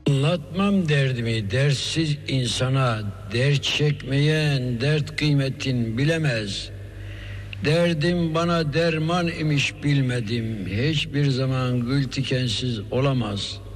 Anlatmam derdimi dertsiz insana, dert çekmeyen dert kıymetin bilemez. Derdim bana derman imiş bilmedim, hiçbir zaman gül tikensiz olamaz.